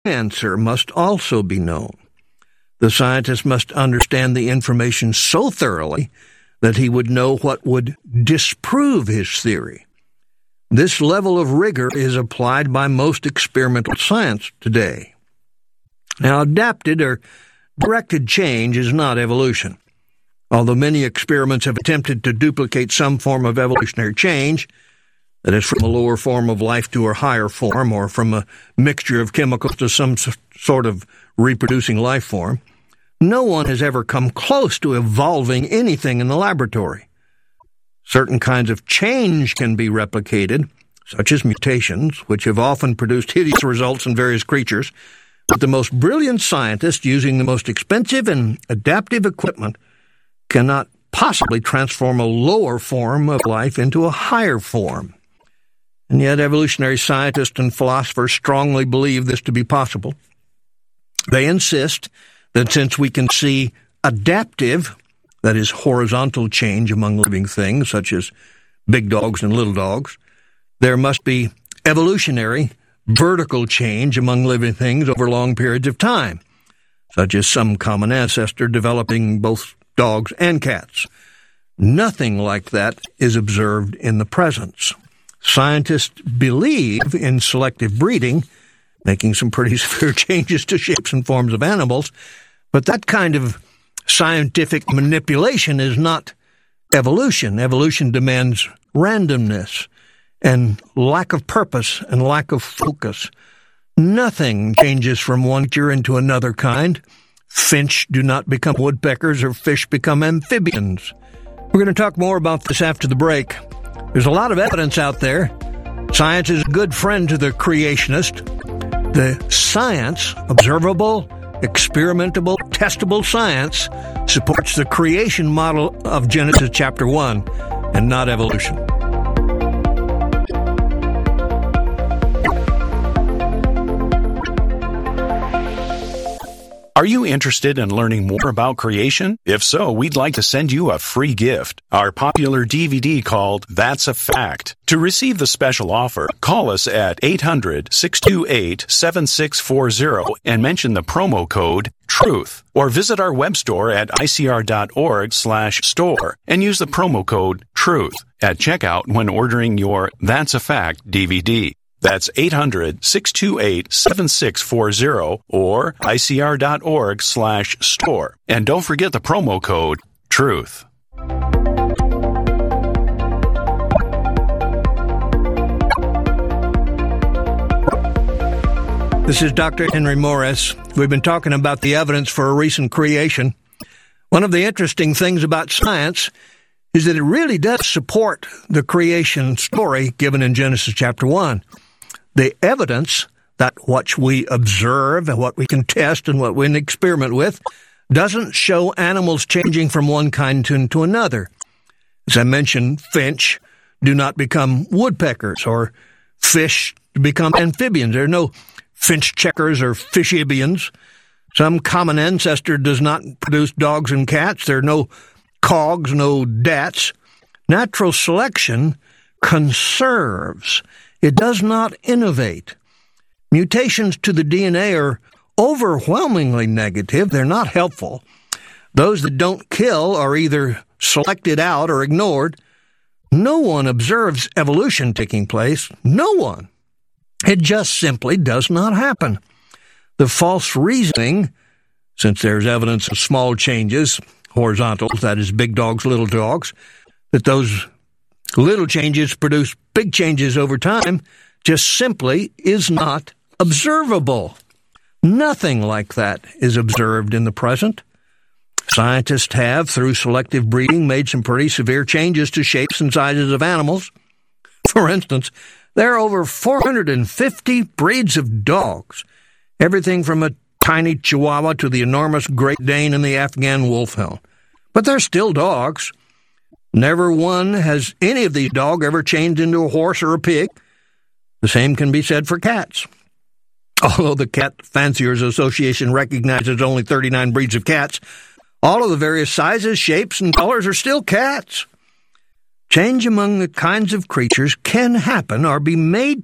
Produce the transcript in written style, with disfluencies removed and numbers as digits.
answer must also be known. The scientist must understand the information so thoroughly that he would know what would disprove his theory. This level of rigor is applied by most experimental science today. Now, adapted or directed change is not evolution. Although many experiments have attempted to duplicate some form of evolutionary change, that is, from a lower form of life to a higher form, or from a mixture of chemicals to some sort of reproducing life form, no one has ever come close to evolving anything in the laboratory. Certain kinds of change can be replicated, such as mutations, which have often produced hideous results in various creatures, but the most brilliant scientists, using the most expensive and adaptive equipment, cannot possibly transform a lower form of life into a higher form. And yet evolutionary scientists and philosophers strongly believe this to be possible. They insist that since we can see adaptive, that is, horizontal change among living things, such as big dogs and little dogs, there must be evolutionary, vertical change among living things over long periods of time, such as some common ancestor developing both dogs and cats. Nothing like that is observed in the present. Scientists believe in selective breeding, making some pretty severe changes to shapes and forms of animals, but that kind of scientific manipulation is not evolution. Evolution demands randomness and lack of purpose and lack of focus. Nothing changes from one creature into another kind. Finch do not become woodpeckers, or fish become amphibians. We're going to talk more about this after the break. There's a lot of evidence out there. Science is a good friend to the creationist. The science, observable, experimentable, testable science, supports the creation model of Genesis chapter 1 and not evolution. Are you interested in learning more about creation? If so, we'd like to send you a free gift, our popular DVD called That's a Fact. To receive the special offer, call us at 800-628-7640 and mention the promo code TRUTH, or visit our web store at icr.org/store and use the promo code TRUTH at checkout when ordering your That's a Fact DVD. That's 800-628-7640 or icr.org/store. And don't forget the promo code TRUTH. This is Dr. Henry Morris. We've been talking about the evidence for a recent creation. One of the interesting things about science is that it really does support the creation story given in Genesis chapter 1. The evidence that what we observe and what we can test and what we can experiment with doesn't show animals changing from one kind to another. As I mentioned, finch do not become woodpeckers, or fish become amphibians. There are no finch checkers or fishibians. Some common ancestor does not produce dogs and cats. There are no cogs, no dats. Natural selection conserves. It does not innovate. Mutations to the DNA are overwhelmingly negative. They're not helpful. Those that don't kill are either selected out or ignored. No one observes evolution taking place. No one. It just simply does not happen. The false reasoning, since there's evidence of small changes, horizontals, that is, big dogs, little dogs, that those little changes produce big changes over time, just simply is not observable. Nothing like that is observed in the present. Scientists have, through selective breeding, made some pretty severe changes to shapes and sizes of animals. For instance, there are over 450 breeds of dogs, everything from a tiny Chihuahua to the enormous Great Dane and the Afghan Wolfhound. But they're still dogs. Never one has any of these dogs ever changed into a horse or a pig. The same can be said for cats. Although the Cat Fanciers Association recognizes only 39 breeds of cats, all of the various sizes, shapes, and colors are still cats. Change among the kinds of creatures can happen or be made